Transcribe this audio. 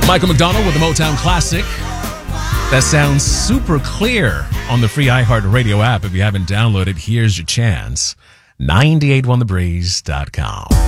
Michael McDonald with the Motown Classic. That sounds super clear on the free iHeartRadio app. If you haven't downloaded, here's your chance. 981thebreeze.com.